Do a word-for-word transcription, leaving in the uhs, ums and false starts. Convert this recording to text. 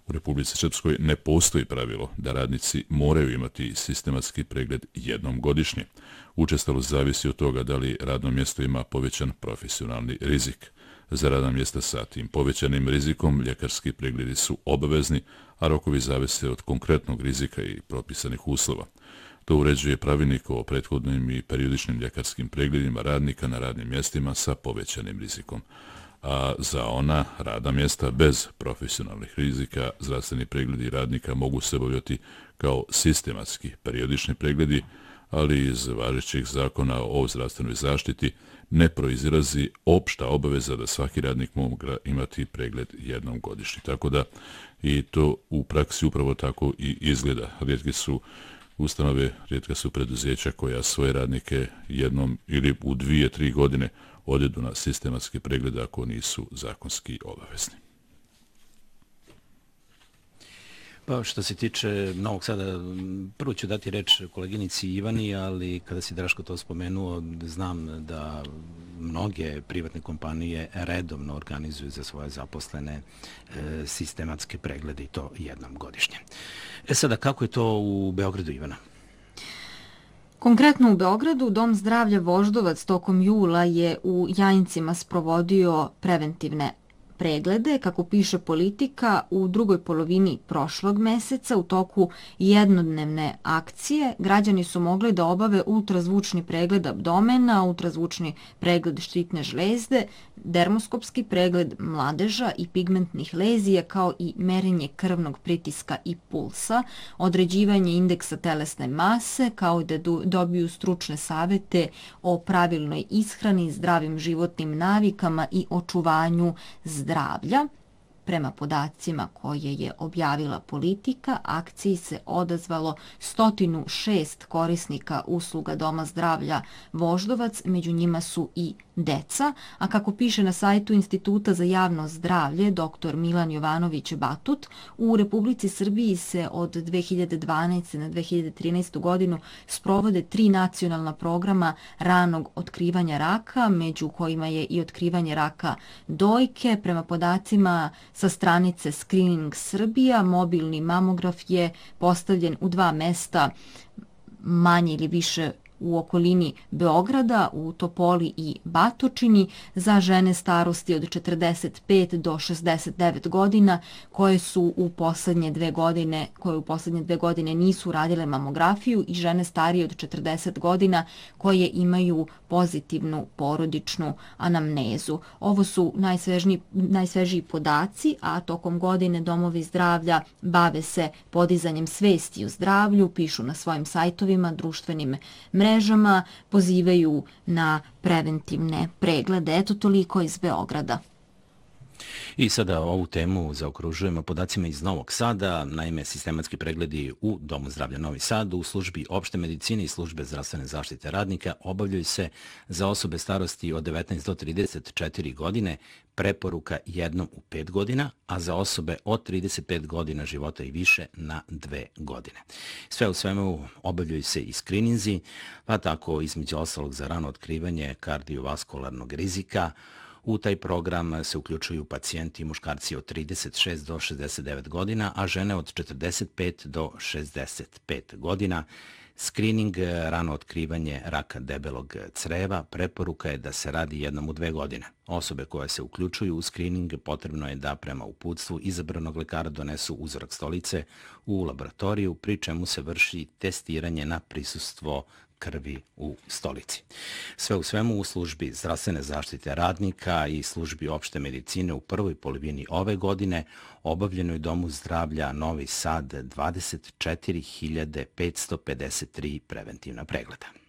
U Republici Srpskoj ne postoji pravilo da radnici moraju imati sistematski pregled jednom godišnje. Učestalost zavisi od toga da li radno mjesto ima povećan profesionalni rizik. Za radna mjesta sa tim povećanim rizikom ljekarski pregledi su obavezni, a rokovi zavise od konkretnog rizika i propisanih uslova. To uređuje pravilnik o prethodnim i periodičnim ljekarskim pregledima radnika na radnim mjestima sa povećanim rizikom. A za ona radna mjesta bez profesionalnih rizika zdravstveni pregledi radnika mogu se obavljati kao sistematski periodični pregledi, ali iz važećih zakona o zdravstvenoj zaštiti ne proizilazi opšta obaveza da svaki radnik mora imati pregled jednom godišnji. Tako da i to u praksi upravo tako i izgleda. Rijetke su ustanove, rijetka su preduzeća koja svoje radnike jednom ili u dvije, tri godine odjedu na sistematski pregled ako nisu zakonski obavezni. Pa što se tiče Novog Sada, prvo ću dati reč koleginici Ivani, ali kada si Draško to spomenuo, znam da mnoge privatne kompanije redovno organizuju za svoje zaposlene e, sistematske preglede i to jednom godišnje. E sada, kako je to u Beogradu, Ivana? Konkretno u Beogradu, Dom zdravlja Voždovac tokom jula je u Jajincima sprovodio preventivne preglede. Kako piše Politika, u drugoj polovini prošlog meseca u toku jednodnevne akcije građani su mogli da obave ultrazvučni pregled abdomena, ultrazvučni pregled štitne žlezde, dermoskopski pregled mladeža i pigmentnih lezija, kao i merenje krvnog pritiska i pulsa, određivanje indeksa telesne mase, kao i da dobiju stručne savete o pravilnoj ishrani, zdravim životnim navikama i očuvanju zdravlja. Prema podacima koje je objavila Politika, akciji se odazvalo sto šest korisnika usluga Doma zdravlja Voždovac, među njima su i deca, a kako piše na sajtu Instituta za javno zdravlje doktor Milan Jovanović Batut, u Republici Srbiji se od dve hiljade dvanaeste. na dve hiljade trinaestu. godinu sprovode tri nacionalna programa ranog otkrivanja raka, među kojima je i otkrivanje raka dojke. Prema podacima sa stranice Screening Srbija, mobilni mamograf je postavljen u dva mesta manje ili više u okolini Beograda, u Topoli i Batočini, za žene starosti od četrdeset pet do šezdeset devet godina koje su u poslednje dve godine, koje u poslednje dve godine nisu radile mamografiju, i žene starije od četrdeset godina koje imaju pozitivnu porodičnu anamnezu. Ovo su najsvežniji, najsvežiji podaci, a tokom godine domovi zdravlja bave se podizanjem svesti o zdravlju, pišu na svojim sajtovima, društvenim mrežama, pozivaju na preventivne preglede. Eto, toliko iz Beograda. I sada ovu temu zaokružujemo podacima iz Novog Sada. Naime, sistematski pregledi u Domu zdravlja Novi Sad u službi opšte medicine i službe zdravstvene zaštite radnika obavljaju se za osobe starosti od devetnaest do trideset četiri godine, preporuka jednom u pet godina, a za osobe od trideset pet godina života i više na dve godine. Sve u svemu obavljaju se i skrininzi, pa tako između ostalog za rano otkrivanje kardiovaskularnog rizika. U taj program se uključuju pacijenti muškarci od trideset šest do šezdeset devet godina, a žene od četrdeset pet do šezdeset pet godina. Screening, rano otkrivanje raka debelog creva, preporuka je da se radi jednom u dve godine. Osobe koje se uključuju u screening potrebno je da prema uputstvu izabranog lekara donesu uzorak stolice u laboratoriju, pri čemu se vrši testiranje na prisustvo krvi u stolici. Sve u svemu, u službi zdravstvene zaštite radnika i službi opšte medicine u prvoj polovini ove godine obavljeno je Domu zdravlja Novi Sad dvadeset četiri hiljade petsto pedeset tri preventivna pregleda.